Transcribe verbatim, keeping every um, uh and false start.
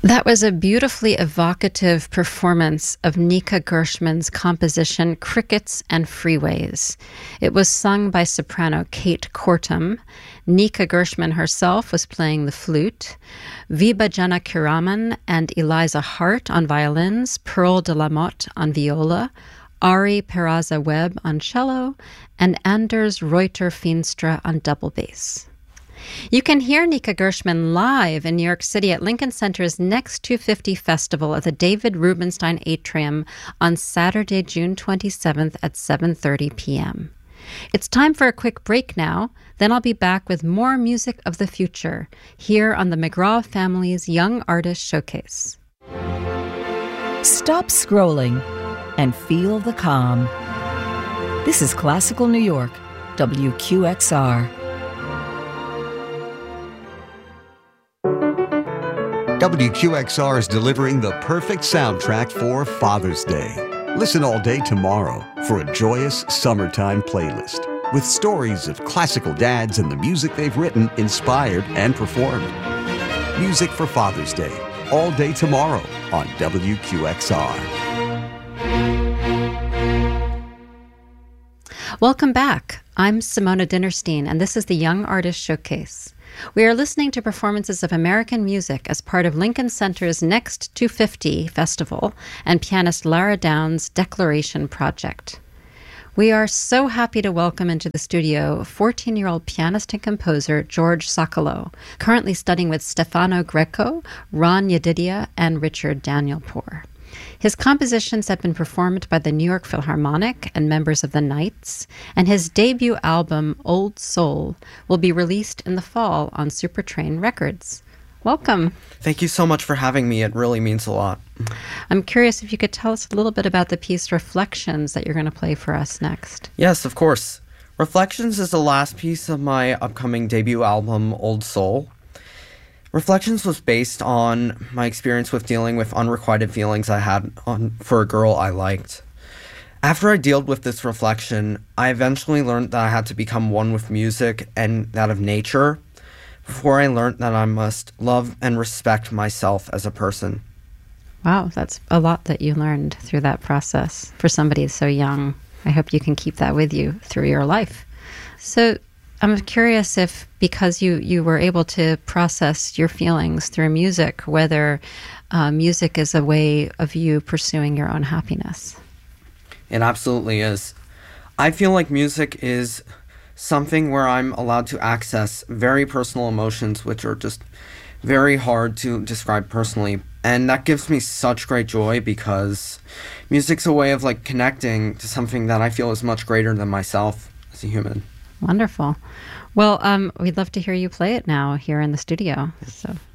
That was a beautifully evocative performance of Nika Gershman's composition Crickets and Freeways. It was sung by soprano Kate Kortum. Nika Gershman herself was playing the flute. Vibhajana Kiraman and Eliza Hart on violins, Pearl de la Motte on viola, Ari Peraza Webb on cello, and Anders Reuter Feenstra on double bass. You can hear Nika Gershman live in New York City at Lincoln Center's Next two fifty Festival at the David Rubenstein Atrium on Saturday, June twenty-seventh at seven thirty p.m. It's time for a quick break now. Then I'll be back with more music of the future here on the McGraw Family's Young Artist Showcase. Stop scrolling and feel the calm. This is Classical New York, W Q X R. W Q X R is delivering the perfect soundtrack for Father's Day. Listen all day tomorrow for a joyous summertime playlist with stories of classical dads and the music they've written, inspired, and performed. Music for Father's Day, all day tomorrow on W Q X R. Welcome back. I'm Simona Dinnerstein, and this is the Young Artist Showcase. We are listening to performances of American music as part of Lincoln Center's Next two fifty Festival and pianist Lara Downs' Declaration Project. We are so happy to welcome into the studio fourteen-year-old pianist and composer George Sokolow, currently studying with Stefano Greco, Ron Yedidia, and Richard Danielpour. His compositions have been performed by the New York Philharmonic and members of the Knights, and his debut album, Old Soul, will be released in the fall on Supertrain Records. Welcome. Thank you so much for having me. It really means a lot. I'm curious if you could tell us a little bit about the piece Reflections that you're going to play for us next. Yes, of course. Reflections is the last piece of my upcoming debut album, Old Soul. Reflections was based on my experience with dealing with unrequited feelings I had on, for a girl I liked. After I dealt with this reflection, I eventually learned that I had to become one with music and that of nature before I learned that I must love and respect myself as a person. Wow, that's a lot that you learned through that process for somebody so young. I hope you can keep that with you through your life. So I'm curious if, because you, you were able to process your feelings through music, whether uh, music is a way of you pursuing your own happiness. It absolutely is. I feel like music is something where I'm allowed to access very personal emotions, which are just very hard to describe personally. And that gives me such great joy because music's a way of like connecting to something that I feel is much greater than myself as a human. Wonderful. Well, um, we'd love to hear you play it now here in the studio. So